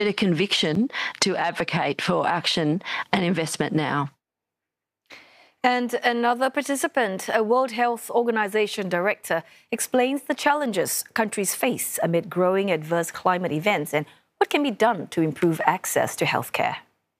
a conviction to advocate for action and investment now. And another participant, a World Health Organization director, explains the challenges countries face amid growing adverse climate events and what can be done to improve access to healthcare.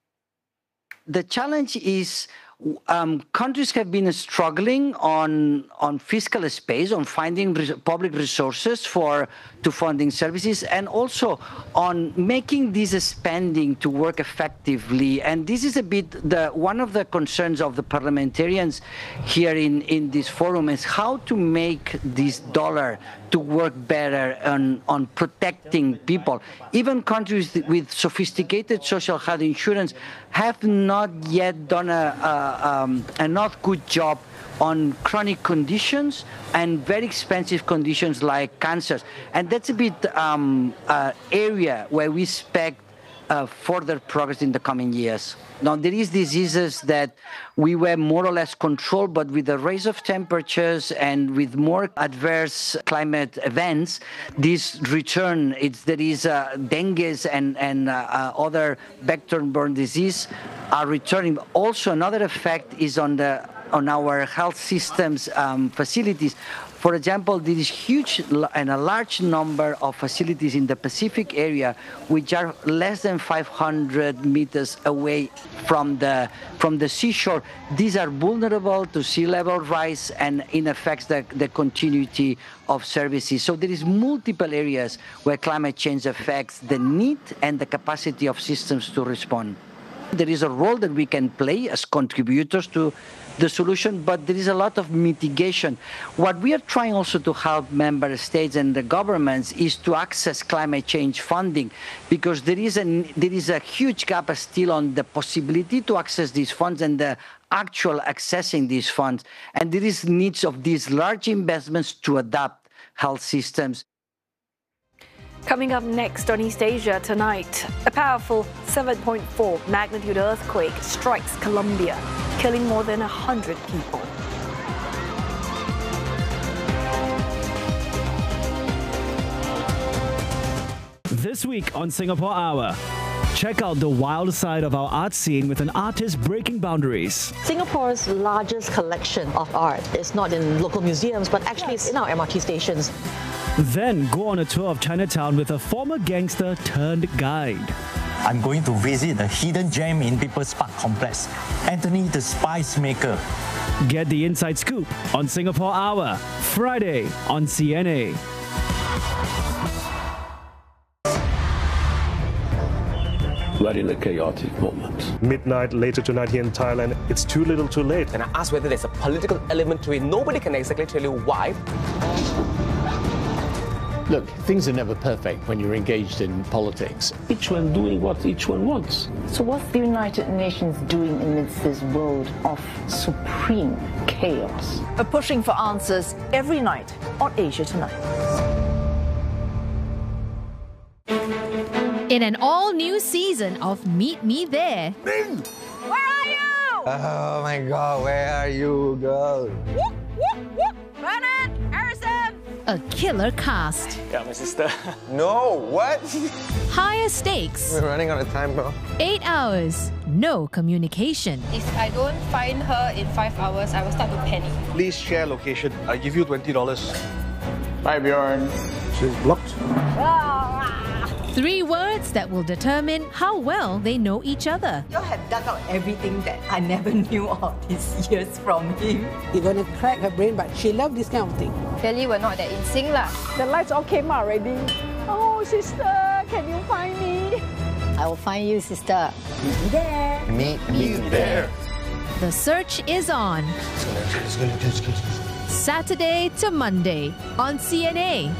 The challenge is countries have been struggling on fiscal space, on finding public resources to funding services, and also on making this spending to work effectively. And this is a bit one of the concerns of the parliamentarians here in this forum is how to make this dollar to work better on protecting people. Even countries with sophisticated social health insurance have not yet done a not good job on chronic conditions and very expensive conditions like cancers. And that's a bit area where we expect further progress in the coming years. Now, there is diseases that we were more or less controlled, but with the rise of temperatures and with more adverse climate events, this return, there is dengue and other vector-borne disease are returning. Also, another effect is on our health systems facilities. For example, there is huge and a large number of facilities in the Pacific area which are less than 500 meters away from the seashore. These are vulnerable to sea level rise and in affects the continuity of services. So there is multiple areas where climate change affects the need and the capacity of systems to respond. There is a role that we can play as contributors to the solution, but there is a lot of mitigation. What we are trying also to help member states and the governments is to access climate change funding, because there is a huge gap still on the possibility to access these funds and the actual accessing these funds. And there is needs of these large investments to adapt health systems. Coming up next on East Asia tonight, a powerful 7.4 magnitude earthquake strikes Colombia, killing more than 100 people. This week on Singapore Hour, check out the wild side of our art scene with an artist breaking boundaries. Singapore's largest collection of art is not in local museums, but actually it's in our MRT stations. Then go on a tour of Chinatown with a former gangster turned guide. I'm going to visit the hidden gem in People's Park Complex, Anthony the Spice Maker. Get the inside scoop on Singapore Hour, Friday on CNA. We're in a chaotic moment. Midnight later tonight here in Thailand, it's too little too late. And I asked whether there's a political element to it. Nobody can exactly tell you why. Look, things are never perfect when you're engaged in politics. Each one doing what each one wants. So what's the United Nations doing amidst this world of supreme chaos? We're pushing for answers every night on Asia Tonight. In an all-new season of Meet Me There. Ming! Where are you? Oh my God, where are you, girl? Whoop, whoop, whoop. Bernard, Harrison! A killer cast. Yeah, my sister. No, what? Higher stakes. We're running out of time, bro. 8 hours. No communication. If I don't find her in 5 hours, I will start to panic. Please share location. I give you $20. Bye, Bjorn. She's blocked. 3 words that will determine how well they know each other. You have dug out everything that I never knew of these years from him. You're going to crack her brain, but she loves this kind of thing. Clearly, we're not that in sync lah. The lights all came out already. Oh, sister, can you find me? I will find you, sister. Meet me there. Meet me there. The search is on. Saturday to Monday on CNA.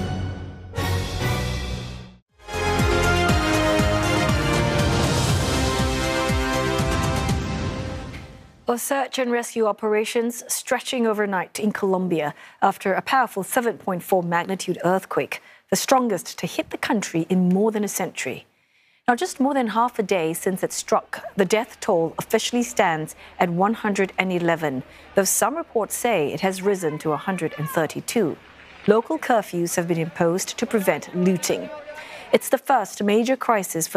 Well, search and rescue operations stretching overnight in Colombia after a powerful 7.4 magnitude earthquake, the strongest to hit the country in more than a century. Now, just more than half a day since it struck, the death toll officially stands at 111, though some reports say it has risen to 132. Local curfews have been imposed to prevent looting. It's the first major crisis for